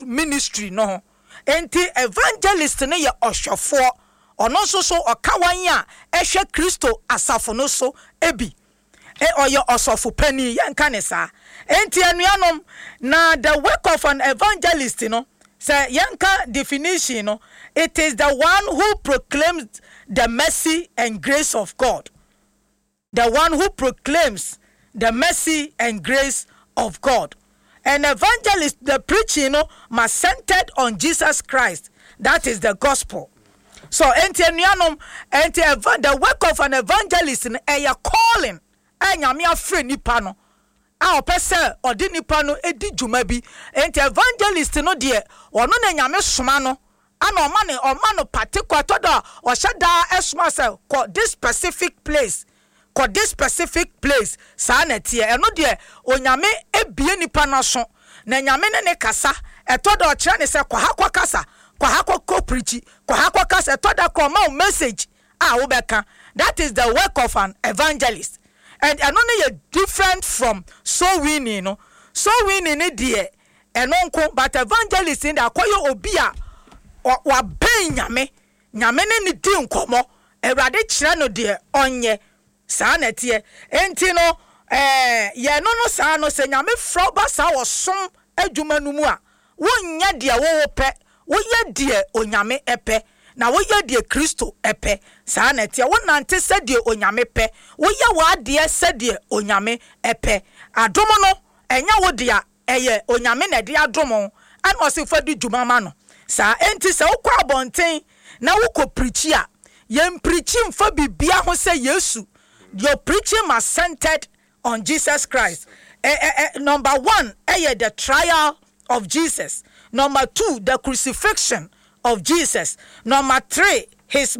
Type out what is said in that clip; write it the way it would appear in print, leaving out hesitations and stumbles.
ministry no enti evangelist ne ye ohwefo ono so okawan a ehwe Kristo asafo no so ebi oyo osofo pani yenka ne sa enti anuanom na the work of an evangelist no say yenka definition no it is the one who proclaims the mercy and grace of God. The one who proclaims the mercy and grace of God. An evangelist, the preaching, must centered on Jesus Christ. That is the gospel. So, the work of an evangelist is a calling. Enyame free nipa no. A opese odi nipa no edi djuma bi. Enti evangelist no de ono na nyame soma no. Ana omane particular to da o shada esma se ko this specific place. Ko this specific place sa na tie eno de onyame ebie nipa na so. Na nyame ne kasa eto da o kire ne se kwa hakwa kasa, kwa hakwa ko preach, kwa hakwa kasa eto da ko ma message a wo beka. That is the work of an evangelist. And only different from soul winning, no. Soul winning it dear, and uncle, but evangelist in the akoyo obia or ben yame, yamene ni dim komo, a radichano dear onye, sanetie, entino, ye no sano se yame froba sa or some ejumanumua, one ya dear wo pe, wo ye dear onyame epe. Na wo ye die Kristo epe saa na tie wo nante se die onyame pe wo ye wa de se die onyame epe adomo no enya wo dia eye onyame na de adomo an osifo di djumama no saa enti se wo kwa abonten na wo ko preachi a ye preachi mfa bibia ho se Yesu your preaching must centered on Jesus Christ. Number 1 the trial of Jesus. Number 2 the crucifixion of Jesus. Number 3 his